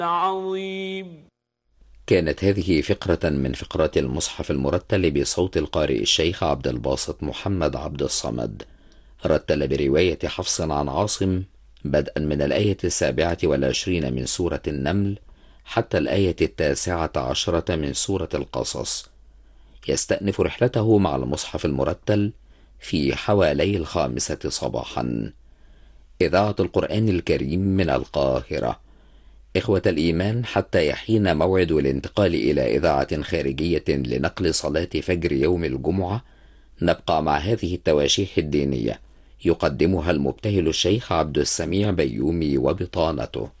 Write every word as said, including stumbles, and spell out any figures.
عظيم. كانت هذه فقرة من فقرات المصحف المرتل بصوت القارئ الشيخ عبد الباسط محمد عبد الصمد. رتل برواية حفص عن عاصم بدءا من الآية السابعة والعشرين من سورة النمل حتى الآية التاسعة عشرة من سورة القصص. يستأنف رحلته مع المصحف المرتل في حوالي الخامسة صباحا. إذاعة القرآن الكريم من القاهرة. إخوة الإيمان، حتى يحين موعد الانتقال إلى إذاعة خارجية لنقل صلاة فجر يوم الجمعة، نبقى مع هذه التواشيح الدينية يقدمها المبتهل الشيخ عبد السميع بيومي وبطانته.